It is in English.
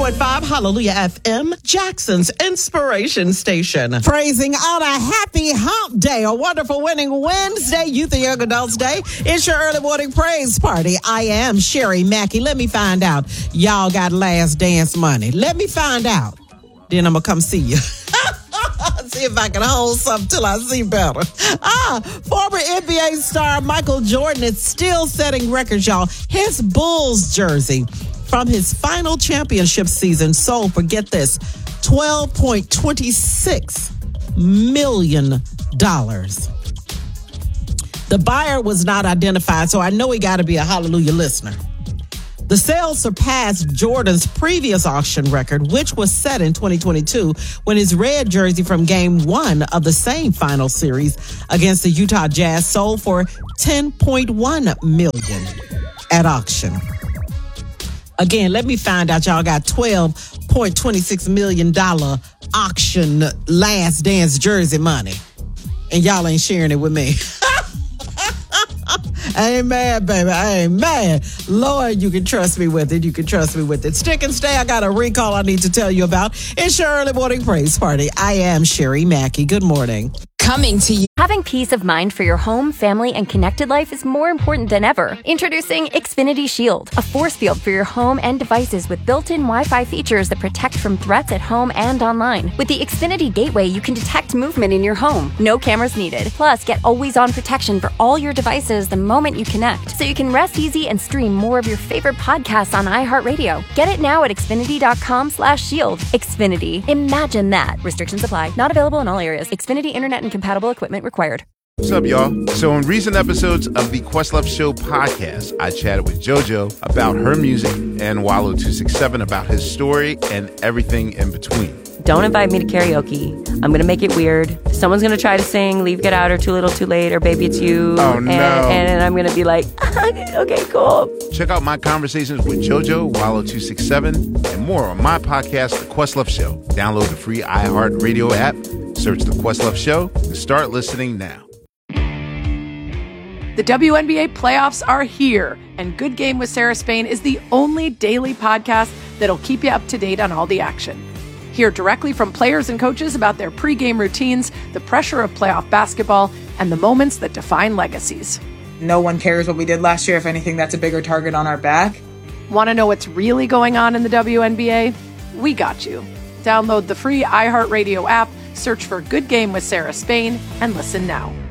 100.5 Hallelujah FM, Jackson's inspiration station. Praising on a happy hump day, a wonderful winning Wednesday, Youth and Young Adults Day. It's your early morning praise party. I am Sherry Mackey. Let me find out. Y'all got last dance money. Let me find out. Then I'm going to come see you. See if I can hold something till I see better. Former NBA star Michael Jordan is still setting records, y'all. His Bulls jersey from his final championship season sold for, get this, $12.26 million. The buyer was not identified, so I know he got to be a Hallelujah listener. The sale surpassed Jordan's previous auction record, which was set in 2022 when his red jersey from Game 1 of the same final series against the Utah Jazz sold for $10.1 million at auction. Again, let me find out y'all got $12.26 million auction last dance jersey money, and y'all ain't sharing it with me. I ain't mad, baby. I ain't mad. Lord, you can trust me with it. You can trust me with it. Stick and stay. I got a recall I need to tell you about. It's your early morning praise party. I am Sherry Mackey. Good morning. Coming to you. Having peace of mind for your home, family, and connected life is more important than ever. Introducing Xfinity Shield, a force field for your home and devices with built-in Wi-Fi features that protect from threats at home and online. With the Xfinity Gateway, you can detect movement in your home. No cameras needed. Plus, get always-on protection for all your devices the moment you connect, so you can rest easy and stream more of your favorite podcasts on iHeartRadio. Get it now at Xfinity.com/shield. Xfinity. Imagine that. Restrictions apply. Not available in all areas. Xfinity Internet and compatible equipment required. What's up, y'all? So in recent episodes of the Questlove Show podcast, I chatted with JoJo about her music and Wallo267 about his story and everything in between. Don't invite me to karaoke. I'm going to make it weird. Someone's going to try to sing Leave, Get Out, or Too Little, Too Late, or Baby It's You. Oh, no. And I'm going to be like, okay, cool. Check out my conversations with JoJo, Wallo267, and more on my podcast, The Questlove Show. Download the free iHeartRadio app, search The Questlove Show, and start listening now. The WNBA playoffs are here, and Good Game with Sarah Spain is the only daily podcast that'll keep you up to date on all the action. Hear directly from players and coaches about their pregame routines, the pressure of playoff basketball, and the moments that define legacies. No one cares what we did last year. If anything, that's a bigger target on our back. Want to know what's really going on in the WNBA? We got you. Download the free iHeartRadio app, search for Good Game with Sarah Spain, and listen now.